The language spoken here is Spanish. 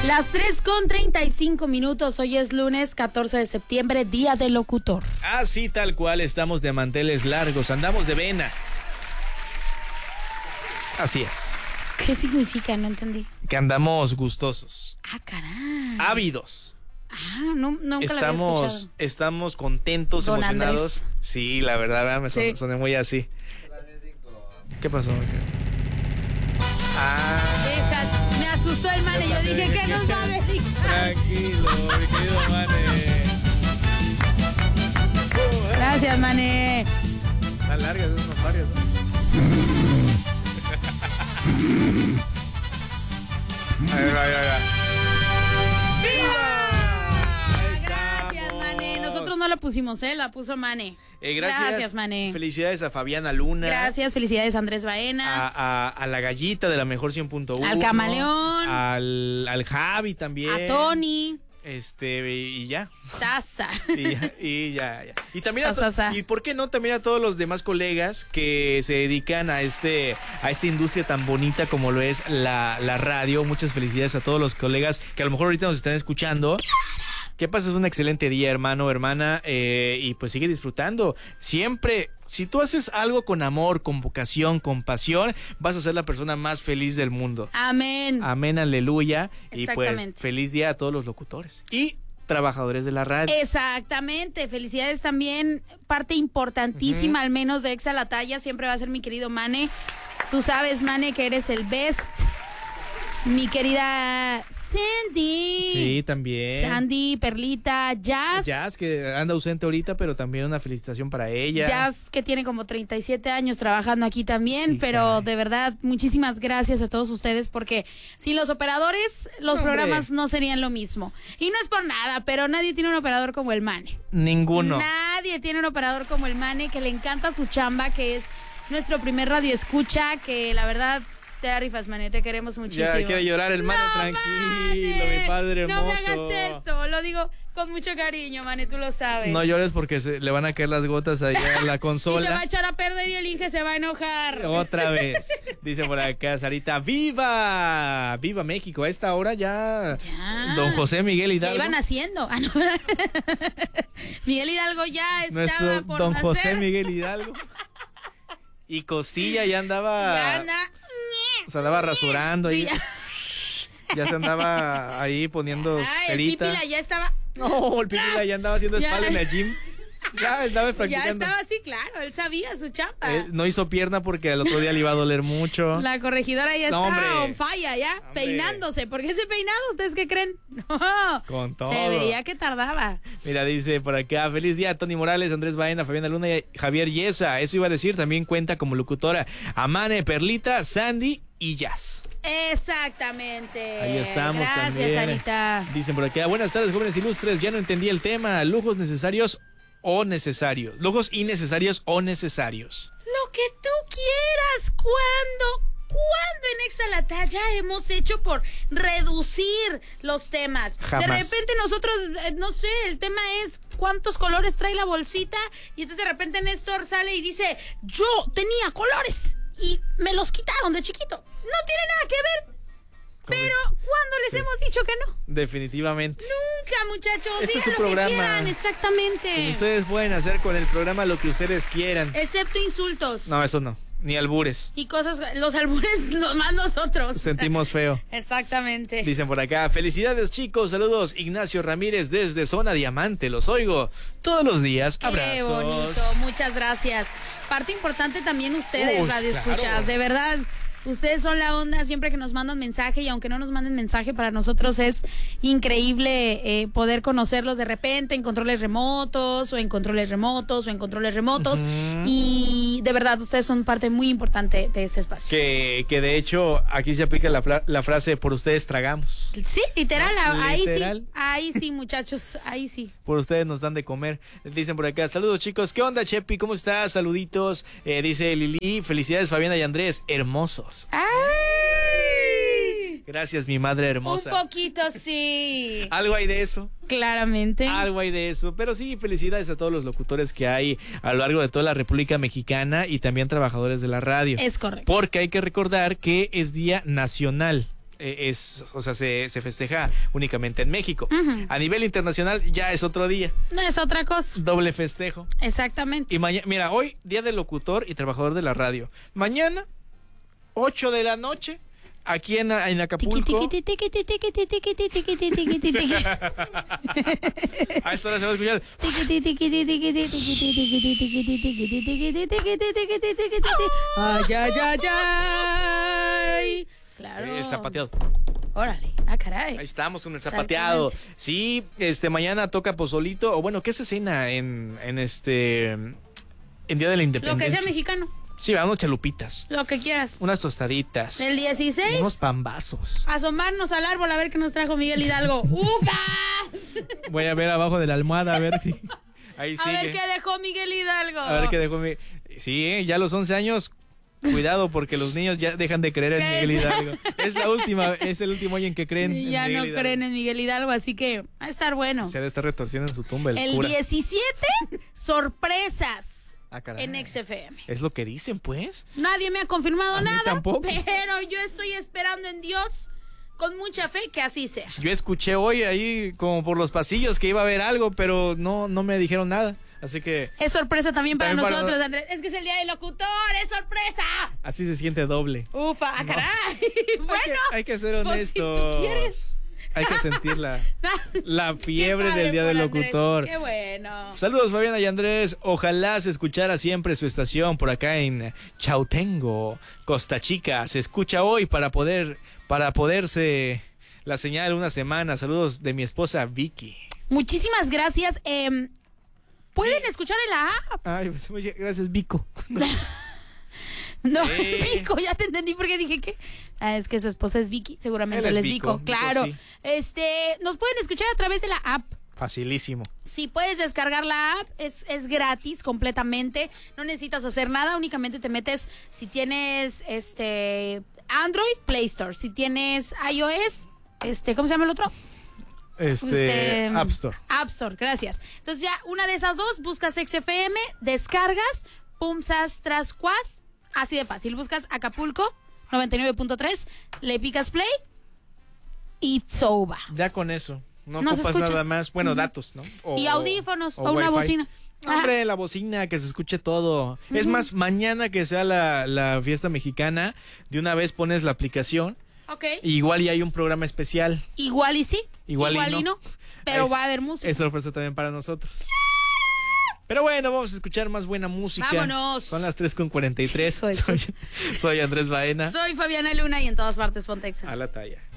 Las 3:35. Hoy es lunes 14 de septiembre, día del locutor. Así tal cual, estamos de manteles largos, andamos de vena. Así es. ¿Qué significa? No entendí. Que andamos gustosos. Ah, caray. Ávidos. Ah, nunca lo había escuchado. Estamos contentos, Don emocionados. Andrés. Sí, la verdad, me soné muy así. ¿Qué pasó? Me asustó el mane. Yo dije, ¿qué nos va a dedicar? Tranquilo, mi querido mane. Gracias, mane. Están largas, son varias, ¿no? Ahí va. ¡Viva! Gracias, mane. Nosotros no la pusimos, la puso mane. Gracias, mane. Felicidades a Fabiana Luna. Gracias, felicidades a Andrés Baena. A la gallita de la mejor 100.1. Al camaleón. Al Javi también. A Tony. Y ya. Sasa. Y ya. Y también y por qué no también a todos los demás colegas que se dedican a esta industria tan bonita como lo es la radio. Muchas felicidades a todos los colegas que a lo mejor ahorita nos están escuchando. Que pases un excelente día, hermano, hermana, y pues sigue disfrutando. Siempre, si tú haces algo con amor, con vocación, con pasión, vas a ser la persona más feliz del mundo. Amén. Amén, aleluya. Y pues feliz día a todos los locutores y trabajadores de la radio. Exactamente, felicidades también, parte importantísima al menos de Exa la Talla, siempre va a ser mi querido Mane. Tú sabes, Mane, que eres el best. Mi querida Sandy. Sí, también. Sandy, Perlita, Jazz. Jazz, que anda ausente ahorita, pero también una felicitación para ella. Jazz, que tiene como 37 años trabajando aquí también, sí, pero caray. De verdad, muchísimas gracias a todos ustedes, porque sin los operadores, los programas no serían lo mismo. Y no es por nada, pero nadie tiene un operador como el Mane. Ninguno. Nadie tiene un operador como el Mane, que le encanta su chamba, que es nuestro primer radio escucha, que la verdad... Te da rifas, Mane, te queremos muchísimo. Ya quiere llorar el Mane, tranquilo, Mane, mi padre hermoso. No me hagas eso, lo digo con mucho cariño, Mane, tú lo sabes. No llores porque le van a caer las gotas allá en la consola. Y se va a echar a perder y el Inge se va a enojar. Otra vez, dice por acá Sarita, ¡viva! ¡Viva México! A esta hora ya. Don José Miguel Hidalgo. Ya iban haciendo. No. Miguel Hidalgo ya estaba nuestro por Don nacer. José Miguel Hidalgo. Y Costilla ya andaba... Se andaba rasurando ahí. Sí, ya se andaba ahí poniendo cerita. El Pípila ya estaba... No, el Pípila ya andaba haciendo espalda en el gym. Ya estaba practicando. Ya estaba así, claro, él sabía su chamba. No hizo pierna porque el otro día le iba a doler mucho. La corregidora ya estaba on fire, ya, peinándose. ¿Por qué ese peinado? ¿Ustedes qué creen? No, con todo. Se veía que tardaba. Mira, dice por acá, feliz día a Tony Morales, Andrés Baena, Fabiana Luna y Javier Yesa. Eso iba a decir, también cuenta como locutora Amane, Perlita, Sandy y Jazz. Exactamente. Ahí estamos. Gracias, también. Sarita. Dicen por acá, buenas tardes, jóvenes ilustres. Ya no entendí el tema. ¿Lujos necesarios o necesarios? ¿Lujos innecesarios o necesarios? Lo que tú quieras. ¿Cuándo en Exa la Talla hemos hecho por reducir los temas? Jamás. De repente nosotros, no sé, el tema es cuántos colores trae la bolsita, y entonces de repente Néstor sale y dice, yo tenía colores y me los quitaron de chiquito. No tiene nada que ver. Pero, ¿cuándo les hemos dicho que no? Definitivamente. Nunca, muchachos. Este es digan su lo que programa. quieran, exactamente. Pues ustedes pueden hacer con el programa lo que ustedes quieran. Excepto insultos. No, eso no. Ni albures. Y cosas, los albures los más nosotros. Sentimos feo. Exactamente. Dicen por acá, felicidades chicos, saludos. Ignacio Ramírez desde Zona Diamante, los oigo todos los días. Abrazos. Qué bonito, muchas gracias. Parte importante también ustedes, Radio Escuchas, claro. De verdad. Ustedes son la onda siempre que nos mandan mensaje, y aunque no nos manden mensaje, para nosotros es increíble poder conocerlos de repente en controles remotos o en controles remotos. Y de verdad ustedes son parte muy importante de este espacio. Que de hecho aquí se aplica la frase, por ustedes tragamos. Sí, literal, literal. Ahí sí muchachos, ahí sí. Por ustedes nos dan de comer. Dicen por acá, saludos chicos, ¿qué onda Chepi? ¿Cómo estás? Saluditos. Dice Lili, felicidades Fabiana y Andrés, hermosos. ¡Ay! Gracias, mi madre hermosa. Un poquito, sí. Algo hay de eso. Claramente. Algo hay de eso. Pero sí, felicidades a todos los locutores que hay a lo largo de toda la República Mexicana y también trabajadores de la radio. Es correcto. Porque hay que recordar que es Día Nacional se festeja únicamente en México. A nivel internacional ya es otro día. No es otra cosa. Doble festejo. Exactamente. Y mira, hoy día del locutor y trabajador de la radio. Mañana, 8 de la noche, aquí en Acapulco. A esta hora se va a escuchar. Ay, ay, ay, ay. Claro. Sí, el zapateado. Órale, caray. Ahí estamos con el zapateado. Sí, mañana toca pozolito, o bueno, ¿qué se cena en Día de la Independencia? Lo que sea mexicano. Sí, unos chalupitas. Lo que quieras. Unas tostaditas. El 16. Unos pambazos. Asomarnos al árbol a ver qué nos trajo Miguel Hidalgo. ¡Ufa! Voy a ver abajo de la almohada a ver si. Ahí sigue. A ver qué dejó Miguel Hidalgo. A ver qué dejó Miguel. Sí, ya a los 11 años. Cuidado, porque los niños ya dejan de creer en Miguel Hidalgo. Es el último año en que creen en ya Miguel no Hidalgo. creen en Miguel Hidalgo, así que va a estar bueno. Se ha de estar retorciendo en su tumba el cura. 17, sorpresas Caray. en XFM. Es lo que dicen, pues. Nadie me ha confirmado A mí nada, tampoco. pero yo estoy esperando en Dios con mucha fe que así sea. Yo escuché hoy ahí como por los pasillos que iba a haber algo, pero no me dijeron nada. Así que Es sorpresa también para También para nosotros, Andrés. Es que es el día del locutor, es sorpresa. así se siente doble. Ufa, caray. Bueno, Hay que ser pues si honestos. tú quieres. Hay que sentir la fiebre Qué padre del Día del por Andrés, Locutor. Qué bueno. Saludos, Fabiana y Andrés. Ojalá se escuchara siempre su estación por acá en Chautengo, Costa Chica. Se escucha hoy para poderse la señal una semana. Saludos de mi esposa Vicky. Muchísimas gracias. ¿Pueden escuchar en la app? Ay, oye, gracias, Vico. No, Sí. Vico, ya te entendí porque dije que es que su esposa es Vicky, seguramente Él es él es Vico, Vico, claro. Vico, Nos pueden escuchar a través de la app. Facilísimo. Si puedes descargar la app, es gratis completamente. No necesitas hacer nada, únicamente te metes si tienes Android, Play Store. Si tienes iOS, ¿cómo se llama el otro? App Store. App Store, gracias. Entonces ya una de esas dos, buscas XFM, descargas, pumsas tras cuas, así de fácil. Buscas Acapulco 99.3, le picas play y soba. Ya con eso. No Nos ocupas escuchas. nada más. Bueno, datos, ¿no? Y audífonos o una Wi-Fi. bocina. Hombre, la bocina, que se escuche todo. Es más, mañana que sea la fiesta mexicana, de una vez pones la aplicación. Ok. Igual y hay un programa especial. Igual y sí, Igual y no. pero Es- va a haber música. Es sorpresa también para nosotros. Pero bueno, vamos a escuchar más buena música. Vámonos. Son las 3:43. Hijo de su- Soy Andrés Baena. Soy Fabiana Luna y en todas partes Pontexa. A la talla.